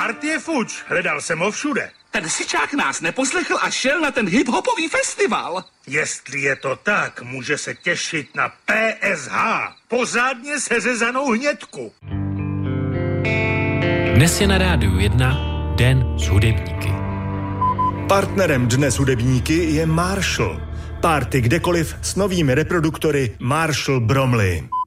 Bart je fuč, hledal jsem ho všude. Ten syčák nás neposlechl a šel na ten hip-hopový festival. Jestli je to tak, může se těšit na PSH. Pořádně seřezanou hnědku. Dnes je na Rádiu 1 Den s hudebníky. Partnerem Dne s hudebníky je Marshall. Party kdekoliv s novými reproduktory Marshall Bromley.